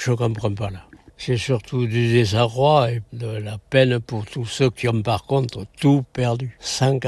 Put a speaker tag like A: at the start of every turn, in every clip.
A: Je ne comprends pas là. C'est surtout du désarroi et de la peine pour tous ceux qui ont par contre tout perdu.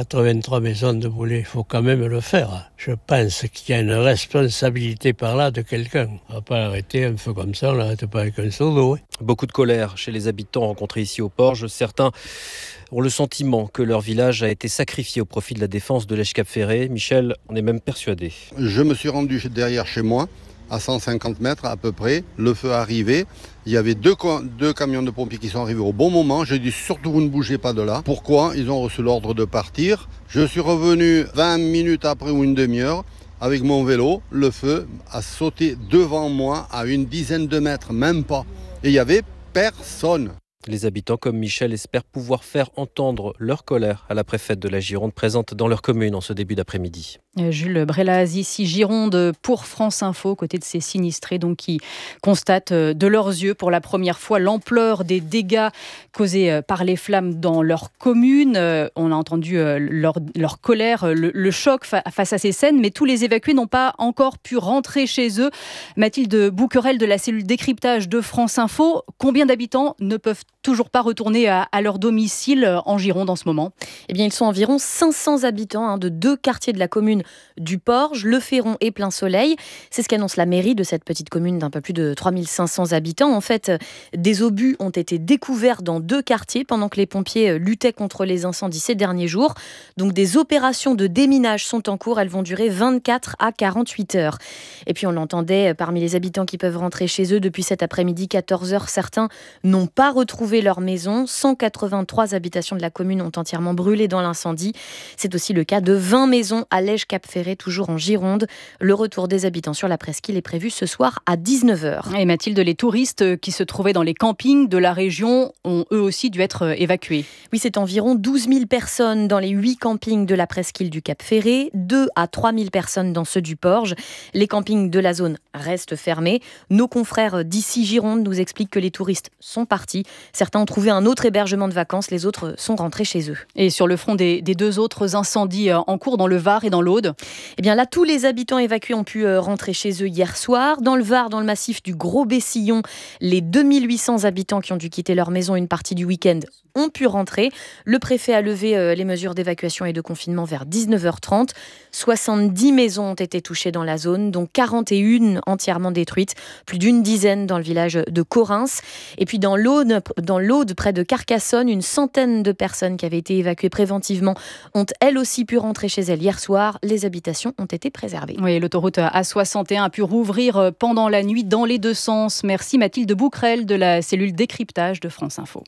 A: 183 maisons de brûlées, il faut quand même le faire. Je pense qu'il y a une responsabilité par là de quelqu'un. On ne va pas arrêter un feu comme ça, on n'arrête pas avec un seau d'eau.
B: Beaucoup de colère chez les habitants rencontrés ici au Porge. Certains ont le sentiment que leur village a été sacrifié au profit de la défense de l'Esch-Cap-Ferré. Michel, on est même persuadé.
C: Je me suis rendu derrière chez moi, à 150 mètres à peu près. Le feu arrivait. Il y avait deux camions de pompiers qui sont arrivés au bon moment. J'ai dit surtout vous ne bougez pas de là. Pourquoi ? Ils ont reçu l'ordre de partir. Je suis revenu 20 minutes après ou une demi-heure. Avec mon vélo, le feu a sauté devant moi à une dizaine de mètres, même pas. Et il n'y avait personne.
B: Les habitants comme Michel espèrent pouvoir faire entendre leur colère à la préfète de la Gironde présente dans leur commune en ce début d'après-midi.
D: Jules Brelaz, ici Gironde pour France Info, côté de ces sinistrés donc, qui constatent de leurs yeux pour la première fois l'ampleur des dégâts causés par les flammes dans leur commune. On a entendu leur colère, le choc face à ces scènes, mais tous les évacués n'ont pas encore pu rentrer chez eux. Mathilde Bouquerel de la cellule décryptage de France Info, combien d'habitants ne peuvent toujours pas retourner à leur domicile en Gironde en ce moment ?
E: Eh bien, ils sont environ 500 habitants de 2 quartiers de la commune du Porge, Le Ferron et Plein Soleil. C'est ce qu'annonce la mairie de cette petite commune d'un peu plus de 3500 habitants. En fait, des obus ont été découverts dans 2 quartiers pendant que les pompiers luttaient contre les incendies ces derniers jours. Donc des opérations de déminage sont en cours. Elles vont durer 24 à 48 heures. Et puis on l'entendait, parmi les habitants qui peuvent rentrer chez eux depuis cet après-midi 14h, certains n'ont pas retrouvé leur maison. 183 habitations de la commune ont entièrement brûlé dans l'incendie. C'est aussi le cas de 20 maisons à l'Esch-Cap-Ferré, toujours en Gironde. Le retour des habitants sur la presqu'île est prévu ce soir à 19h.
D: Et Mathilde, les touristes qui se trouvaient dans les campings de la région ont eux aussi dû être évacués.
E: Oui, c'est environ 12 000 personnes dans les 8 campings de la presqu'île du Cap-Ferré, 2 à 3 000 personnes dans ceux du Porge. Les campings de la zone restent fermés. Nos confrères d'ici Gironde nous expliquent que les touristes sont partis. Certains ont trouvé un autre hébergement de vacances, les autres sont rentrés chez eux.
D: Et sur le front des 2 autres incendies en cours dans le Var et dans l'Aude ?
E: Eh bien là, tous les habitants évacués ont pu rentrer chez eux hier soir. Dans le Var, dans le massif du Gros-Bessillon, les 2800 habitants qui ont dû quitter leur maison une partie du week-end ont pu rentrer. Le préfet a levé les mesures d'évacuation et de confinement vers 19h30. 70 maisons ont été touchées dans la zone, dont 41 entièrement détruites, plus d'une dizaine dans le village de Correns. Et puis dans l'Aude, près de Carcassonne, une centaine de personnes qui avaient été évacuées préventivement ont elles aussi pu rentrer chez elles hier soir. Les habitations ont été préservées.
D: Oui, l'autoroute A61 a pu rouvrir pendant la nuit dans les 2 sens. Merci Mathilde Bouquerel de la cellule décryptage de France Info.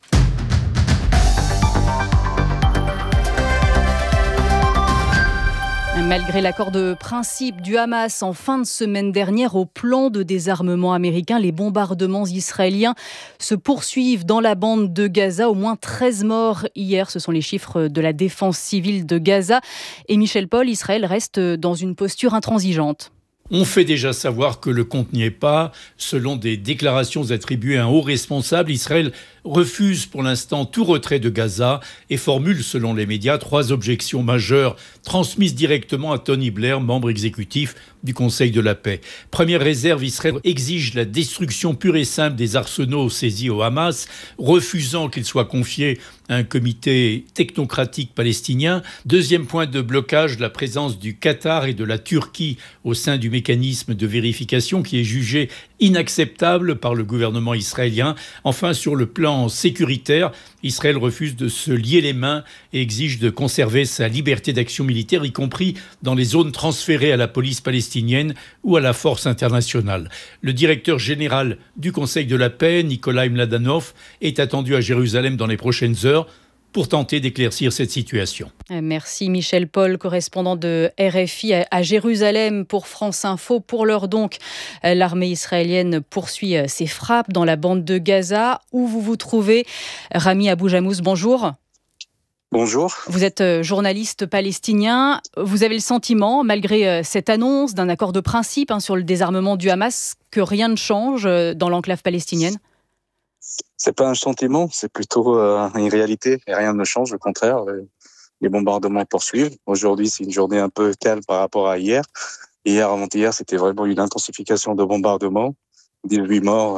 D: Malgré l'accord de principe du Hamas en fin de semaine dernière au plan de désarmement américain, les bombardements israéliens se poursuivent dans la bande de Gaza. Au moins 13 morts hier, ce sont les chiffres de la défense civile de Gaza. Et Michel Paul, Israël reste dans une posture intransigeante.
F: On fait déjà savoir que le compte n'y est pas. Selon des déclarations attribuées à un haut responsable, Israël refuse pour l'instant tout retrait de Gaza et formule, selon les médias, 3 objections majeures transmises directement à Tony Blair, membre exécutif du Conseil de la paix. Première réserve, Israël exige la destruction pure et simple des arsenaux saisis au Hamas, refusant qu'ils soient confiés à un comité technocratique palestinien. Deuxième point de blocage, la présence du Qatar et de la Turquie au sein du mécanisme de vérification qui est jugé inacceptable par le gouvernement israélien. Enfin, sur le plan sécuritaire, Israël refuse de se lier les mains et exige de conserver sa liberté d'action militaire, y compris dans les zones transférées à la police palestinienne ou à la force internationale. Le directeur général du Conseil de la paix, Nikolai Mladenov, est attendu à Jérusalem dans les prochaines heures pour tenter d'éclaircir cette situation.
D: Merci Michel Paul, correspondant de RFI à Jérusalem pour France Info. Pour l'heure donc, l'armée israélienne poursuit ses frappes dans la bande de Gaza. Où vous vous trouvez ? Rami Abou-Jamous, bonjour.
G: Bonjour.
D: Vous êtes journaliste palestinien. Vous avez le sentiment, malgré cette annonce d'un accord de principe sur le désarmement du Hamas, que rien ne change dans l'enclave palestinienne ?
G: C'est pas un sentiment, c'est plutôt une réalité. Et rien ne change, au contraire. Les bombardements poursuivent. Aujourd'hui, c'est une journée un peu calme par rapport à hier. Hier, avant-hier, c'était vraiment une intensification de bombardements. 18 morts